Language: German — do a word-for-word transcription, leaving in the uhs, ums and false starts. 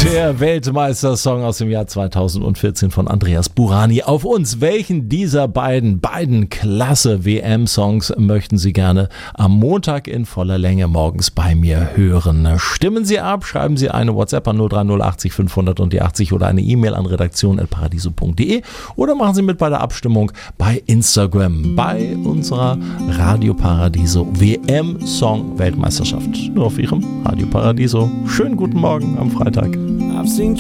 Der Weltmeistersong aus dem Jahr zweitausendvierzehn von Andreas Burani. Auf uns, welchen dieser beiden, beiden klasse W M-Songs möchten Sie gerne am Montag in voller Länge morgens bei mir hören? Stimmen Sie ab, schreiben Sie eine WhatsApp an null drei null achtzig fünfhundert und die achtzig oder eine E-Mail an redaktion at paradiso punkt de oder machen Sie mit bei der Abstimmung bei Instagram bei unserer Radio Paradiso W M-Song Weltmeisterschaft. Nur auf Ihrem Radio Paradiso. Schönen guten Morgen am Freitag. I've seen